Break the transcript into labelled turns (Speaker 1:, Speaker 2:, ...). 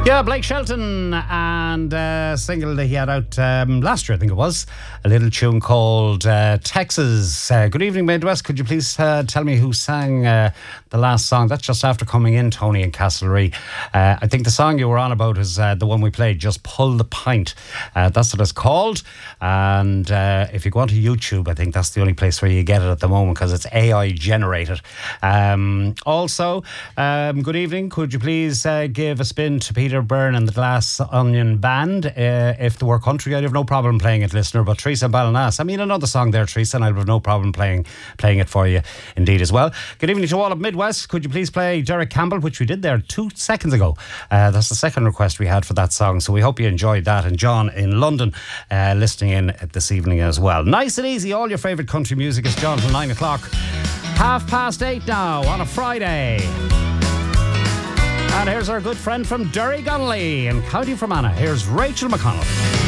Speaker 1: Yeah, Blake Shelton and a single that he had out last year, I think it was. A little tune called Texas. Good evening, Midwest. Could you please tell me who sang the last song? That's just after coming in, Tony in Castlereagh. I think the song you were on about is the one we played, Just Pull the Pint. That's what it's called. And if you go onto YouTube, I think that's the only place where you get it at the moment because it's AI generated. Also, good evening. Could you please give a spin to Peter Byrne and the Glass Onion Band? If there were country, I'd have no problem playing it, listener. But Teresa Balanas, I mean, another song there, Teresa, and I'd have no problem playing it for you indeed as well. Good evening to all of Midwest. Could you please play Derek Campbell, which we did there 2 seconds ago? That's the second request we had for that song, so we hope you enjoyed that. And John in London listening in this evening as well. Nice and easy, all your favourite country music is John till 9 o'clock. 8:30 now on a Friday. And here's our good friend from Derry Donnelly in County Fermanagh. Here's Rachel McConnell.